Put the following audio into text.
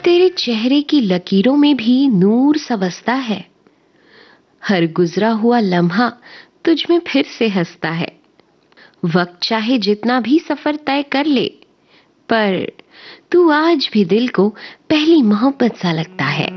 तेरे चेहरे की लकीरों में भी नूर सा बसता है। हर गुजरा हुआ लम्हा तुझ में फिर से हंसता है। वक्त चाहे जितना भी सफर तय कर ले, पर तू आज भी दिल को पहली मोहब्बत सा लगता है।